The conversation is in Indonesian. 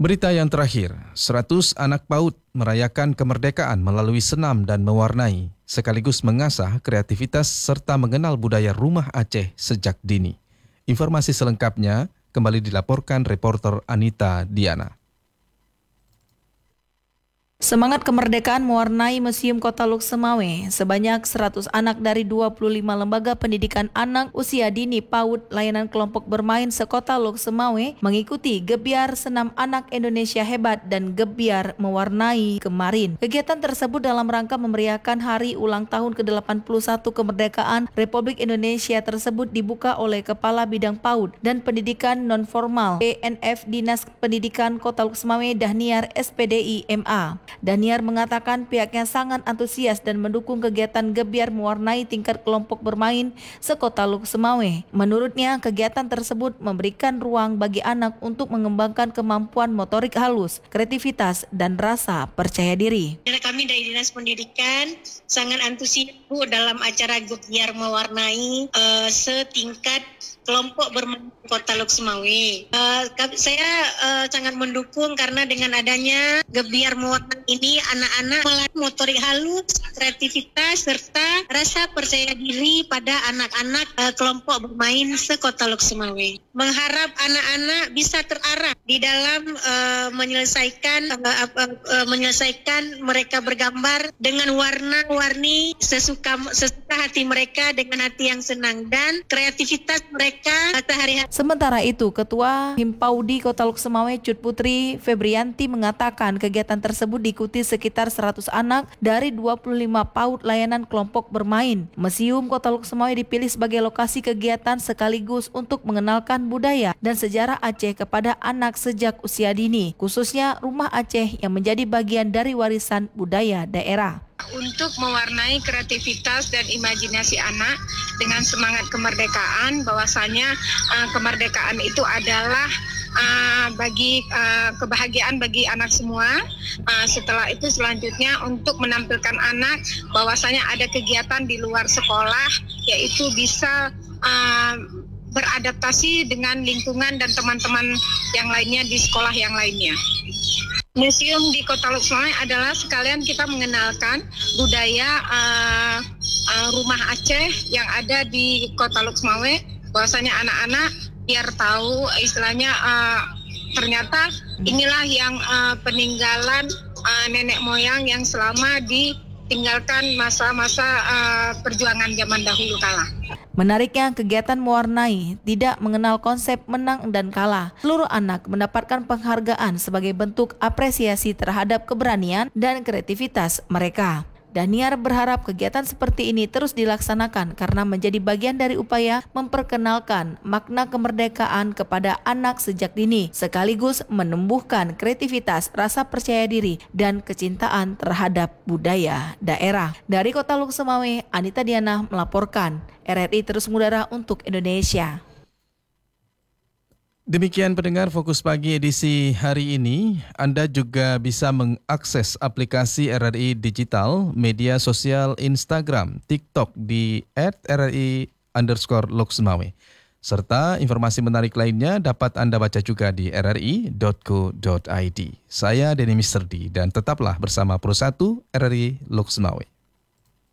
Berita yang terakhir, 100 anak PAUD merayakan kemerdekaan melalui senam dan mewarnai, sekaligus mengasah kreativitas serta mengenal budaya rumah Aceh sejak dini. Informasi selengkapnya kembali dilaporkan reporter Anita Diana. Semangat kemerdekaan mewarnai Museum Kota Luk Semawe. Sebanyak 100 anak dari 25 lembaga pendidikan anak usia dini PAUD layanan kelompok bermain sekota Luk Semawe mengikuti Gebiar Senam Anak Indonesia Hebat dan Gebiar Mewarnai kemarin. Kegiatan tersebut dalam rangka memeriahkan hari ulang tahun ke-81 kemerdekaan Republik Indonesia tersebut dibuka oleh Kepala Bidang PAUD dan Pendidikan Nonformal PNF Dinas Pendidikan Kota Luk Semawe Dahniar SPDI MA. Dahniar mengatakan pihaknya sangat antusias dan mendukung kegiatan Gebiar Mewarnai tingkat kelompok bermain sekota Luk Semawe. Menurutnya, kegiatan tersebut memberikan ruang bagi anak untuk mengembangkan kemampuan motorik halus, kreativitas, dan rasa percaya diri. Kami dari Dinas Pendidikan sangat antusias dalam acara Gebiar Mewarnai setingkat kelompok bermain Kota Luk Semawe. Saya sangat mendukung karena dengan adanya Gebiar Mewarnai ini anak-anak melatih motorik halus, kreativitas serta rasa percaya diri pada anak-anak kelompok bermain sekota Luk Semawe. Mengharap anak-anak bisa terarah di dalam menyelesaikan mereka bergambar dengan warna-warni sesuka hati mereka dengan hati yang senang dan kreativitas mereka sehari-hari. Sementara itu, Ketua Himpaudi Kota Luk Semawe Cut Putri Febrianti mengatakan kegiatan tersebut diikuti sekitar 100 anak dari 25 PAUD layanan kelompok bermain. Museum Kota Luk Semawe dipilih sebagai lokasi kegiatan sekaligus untuk mengenalkan budaya dan sejarah Aceh kepada anak sejak usia dini, khususnya rumah Aceh yang menjadi bagian dari warisan budaya daerah. Untuk mewarnai kreativitas dan imajinasi anak dengan semangat kemerdekaan, bahwasanya kemerdekaan itu adalah kebahagiaan bagi anak semua. Setelah itu selanjutnya untuk menampilkan anak bahwasanya ada kegiatan di luar sekolah, yaitu bisa beradaptasi dengan lingkungan dan teman-teman yang lainnya di sekolah yang lainnya. Museum di Kota Luk Semawe adalah sekalian kita mengenalkan budaya rumah Aceh yang ada di Kota Luk Semawe, bahwasanya anak-anak biar tahu istilahnya ternyata inilah yang peninggalan nenek moyang yang selama ditinggalkan masa-masa perjuangan zaman dahulu kala. Menariknya, kegiatan mewarnai tidak mengenal konsep menang dan kalah. Seluruh anak mendapatkan penghargaan sebagai bentuk apresiasi terhadap keberanian dan kreativitas mereka. Dahniar berharap kegiatan seperti ini terus dilaksanakan karena menjadi bagian dari upaya memperkenalkan makna kemerdekaan kepada anak sejak dini, sekaligus menumbuhkan kreativitas, rasa percaya diri, dan kecintaan terhadap budaya daerah. Dari Kota Luk Semawe, Anita Diana melaporkan. RRI terus mengudara untuk Indonesia. Demikian pendengar Fokus Pagi edisi hari ini. Anda juga bisa mengakses aplikasi RRI Digital, media sosial Instagram, TikTok di @RRI_Luk Semawe. Serta informasi menarik lainnya dapat Anda baca juga di rri.co.id. Saya Denny Mr. D dan tetaplah bersama Pro 1 RRI Luk Semawe.